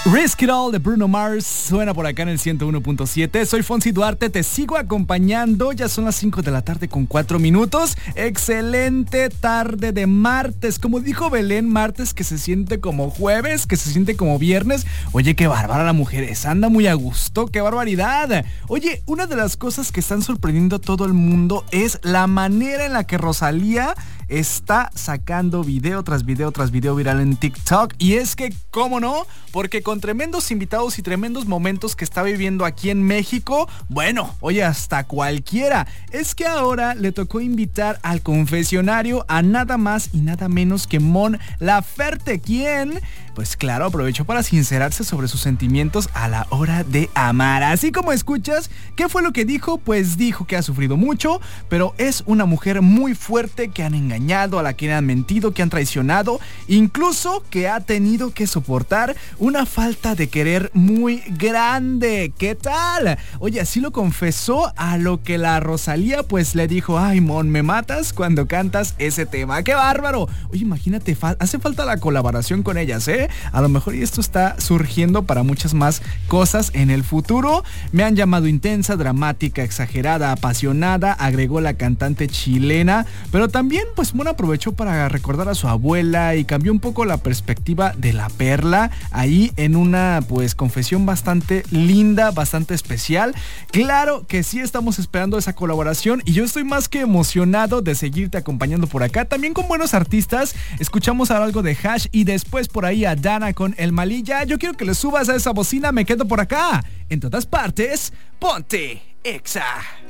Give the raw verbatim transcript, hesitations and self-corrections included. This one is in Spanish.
Risk It All de Bruno Mars suena por acá en el ciento uno punto siete. Soy Fonsi Duarte, te sigo acompañando. Ya son las cinco de la tarde con cuatro minutos. Excelente tarde de martes. Como dijo Belén, martes que se siente como jueves, que se siente como viernes. Oye, qué bárbara la mujer esa, anda muy a gusto, qué barbaridad. Oye, una de las cosas que están sorprendiendo a todo el mundo es la manera en la que Rosalía está sacando video tras video tras video viral en TikTok. Y es que, ¿cómo no? Porque con tremendos invitados y tremendos momentos que está viviendo aquí en México, bueno, oye, hasta cualquiera. Es que ahora le tocó invitar al confesionario a nada más y nada menos que Mon Laferte, quien, pues claro, aprovechó para sincerarse sobre sus sentimientos a la hora de amar. Así como escuchas, ¿qué fue lo que dijo? Pues dijo que ha sufrido mucho, pero es una mujer muy fuerte, que han engañado, a la que han mentido, que han traicionado, incluso que ha tenido que soportar una falta de querer muy grande. ¿Qué tal? Oye, así lo confesó, a lo que la Rosalía pues le dijo: ay, Mon, me matas cuando cantas ese tema. ¡Qué bárbaro! Oye, imagínate, fa- hace falta la colaboración con ellas, ¿eh? A lo mejor y esto está surgiendo para muchas más cosas en el futuro. Me han llamado intensa, dramática, exagerada, apasionada, agregó la cantante chilena, pero también pues Mon aprovechó para recordar a su abuela y cambió un poco la perspectiva de la perla ahí en una pues confesión bastante linda, bastante especial. Claro que sí estamos esperando esa colaboración y yo estoy más que emocionado de seguirte acompañando por acá, también con buenos artistas. Escuchamos ahora algo de Hash y después por ahí a Dana con El Malilla. Yo quiero que le subas a esa bocina, me quedo por acá. En todas partes, ponte Exa.